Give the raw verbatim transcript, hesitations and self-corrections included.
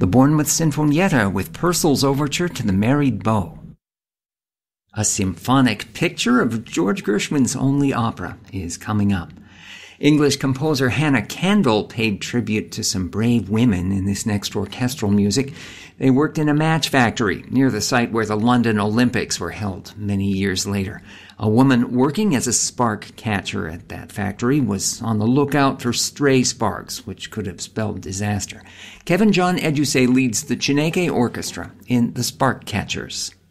the Bournemouth Sinfonietta with Purcell's Overture to the Married Bow. A symphonic picture of George Gershwin's only opera is coming up. English composer Hannah Kendall paid tribute to some brave women in this next orchestral music. They worked in a match factory near the site where the London Olympics were held many years later. A woman working as a spark catcher at that factory was on the lookout for stray sparks, which could have spelled disaster. Kevin John Edusei leads the Chineke Orchestra in The Spark Catchers.